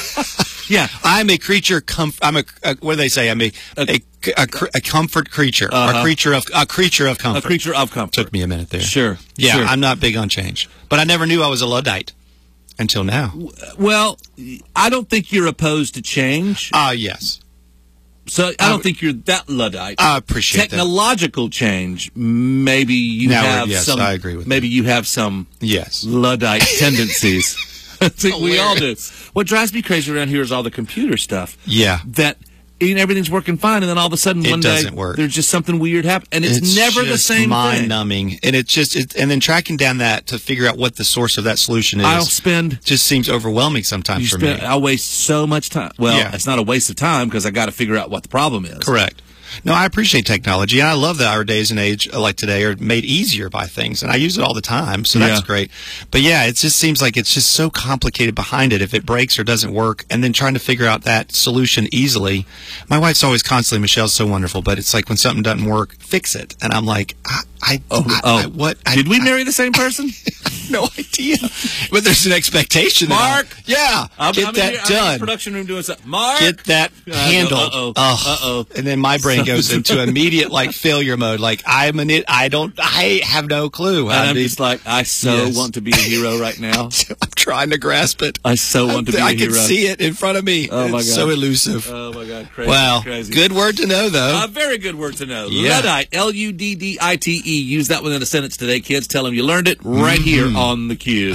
Yeah. I'm a creature. I'm a what do they say? I'm a comfort creature. A creature of comfort. A creature of comfort. Took me a minute there. Sure. Yeah, sure. I'm not big on change, but I never knew I was a Luddite until now. Well, I don't think you're opposed to change. Yes. So I don't think you're that Luddite. I appreciate technological change. Maybe you have some. I agree with maybe you have some yes Luddite tendencies. I think we all do. What drives me crazy around here is all the computer stuff. Yeah. That everything's working fine, and then all of a sudden one day there's just something weird happening, and it's never the same thing. Mind-numbing, and and then tracking down that to figure out what the source of that solution is. Just seems overwhelming sometimes for me. I'll waste so much time. Well, it's not a waste of time because I got to figure out what the problem is. Correct. No, I appreciate technology. I love that our days and age like today are made easier by things, and I use it all the time, so that's great. But yeah, it just seems like it's just so complicated behind it if it breaks or doesn't work, and then trying to figure out that solution easily. My wife's always constantly, Michelle's so wonderful, but it's like when something doesn't work, fix it. And I'm like, what? Did we marry the same person? No idea. But there's an expectation. Mark! Get that done. I'm in the production room doing something. Mark! Get that handled. And then my brain goes into immediate failure mode. Like I have no clue. And I'm just like, I want to be a hero right now. I'm trying to grasp it. I so want to be a hero. I can see it in front of me. Oh my God. It's so elusive. Oh my God. Crazy. Well, crazy. Good word to know though. A very good word to know. Yeah. Luddite. Luddite. Use that one in a sentence today, kids. Tell them you learned it right here on the Cue.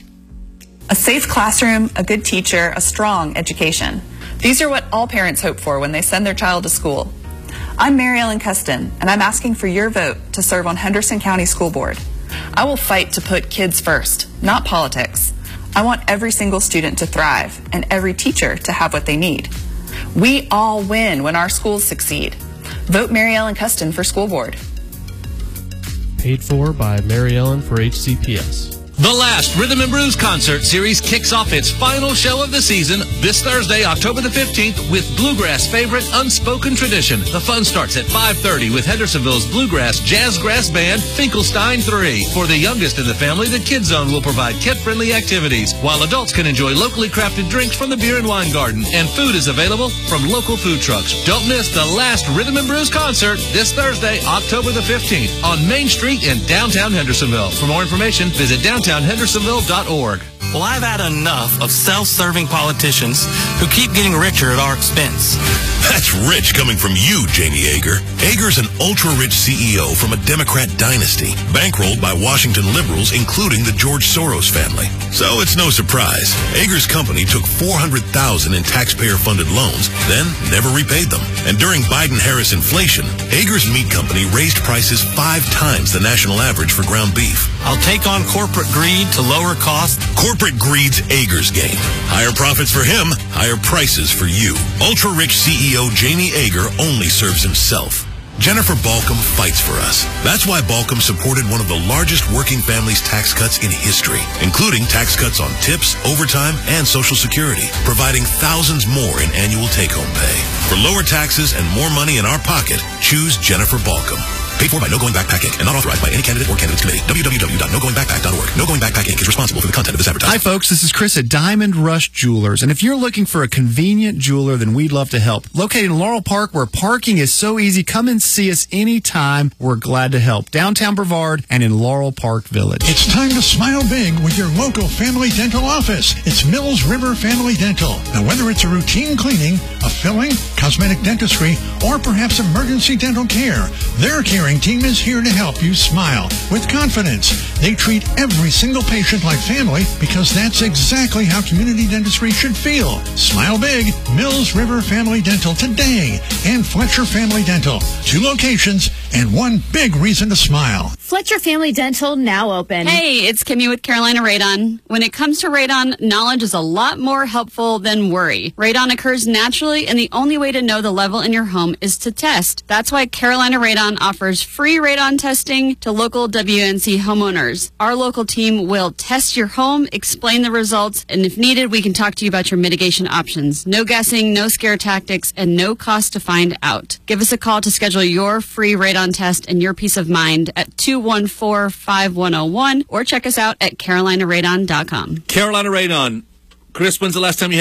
A safe classroom, a good teacher, a strong education. These are what all parents hope for when they send their child to school. I'm Mary Ellen Custon, and I'm asking for your vote to serve on Henderson County School Board. I will fight to put kids first, not politics. I want every single student to thrive and every teacher to have what they need. We all win when our schools succeed. Vote Mary Ellen Custon for School Board. Paid for by Mary Ellen for HCPS. The last Rhythm and Blues concert series kicks off its final show of the season this Thursday, October the 15th, with Bluegrass favorite Unspoken Tradition. The fun starts at 5:30 with Hendersonville's Bluegrass Jazzgrass Band, Finkelstein 3. For the youngest in the family, the Kids Zone will provide kid-friendly activities, while adults can enjoy locally crafted drinks from the Beer and Wine Garden, and food is available from local food trucks. Don't miss the last Rhythm and Blues concert this Thursday, October the 15th, on Main Street in downtown Hendersonville. For more information, visit downtownhendersonville.org. Well, I've had enough of self-serving politicians who keep getting richer at our expense. That's rich coming from you, Jamie Yeager. Yeager's an ultra-rich CEO from a Democrat dynasty, bankrolled by Washington liberals, including the George Soros family. So it's no surprise. Yeager's company took $400,000 in taxpayer-funded loans, then never repaid them. And during Biden-Harris inflation, Yeager's meat company raised prices 5 times the national average for ground beef. I'll take on corporate greed to lower costs. Corporate greed's Yeager's game. Higher profits for him, higher prices for you. Ultra-rich CEO Jamie Yeager only serves himself. Jennifer Balcom fights for us. That's why Balcom supported one of the largest working families tax cuts in history, including tax cuts on tips, overtime, and Social Security, providing thousands more in annual take-home pay. For lower taxes and more money in our pocket, choose Jennifer Balcom. Paid for by No Going Backpack Inc. and not authorized by any candidate or candidates committee. www.nogoingbackpack.org. No Going Backpack Inc. is responsible for the content of this advertisement. Hi, folks. This is Chris at Diamond Rush Jewelers. And if you're looking for a convenient jeweler, then we'd love to help. Located in Laurel Park, where parking is so easy, come and see us anytime. We're glad to help. Downtown Brevard and in Laurel Park Village. It's time to smile big with your local family dental office. It's Mills River Family Dental. Now, whether it's a routine cleaning, a filling, cosmetic dentistry, or perhaps emergency dental care, their caring team is here to help you smile with confidence. They treat every single patient like family because that's exactly how community dentistry should feel. Smile big. Mills River Family Dental today and Fletcher Family Dental. 2 locations and one big reason to smile. Fletcher Family Dental now open. Hey, it's Kimmy with Carolina Radon. When it comes to radon, knowledge is a lot more helpful than worry. Radon occurs naturally, and the only way to know the level in your home is to test. That's why Carolina Radon offers free radon testing to local WNC homeowners. Our local team will test your home, explain the results, and if needed, we can talk to you about your mitigation options. No guessing, no scare tactics, and no cost to find out. Give us a call to schedule your free radon test and your peace of mind at 214-5101 or check us out at carolinaradon.com. Carolina Radon. Chris, when's the last time you